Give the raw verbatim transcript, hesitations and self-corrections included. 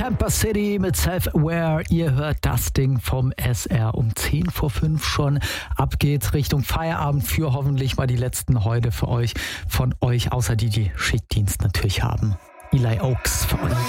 Camper City mit Self-Aware. Ihr hört das Ding vom S R um zehn vor fünf schon. Ab geht's Richtung Feierabend für hoffentlich mal die letzten heute für euch, von euch, außer die, die Schichtdienst natürlich haben. Eli Oaks für euch.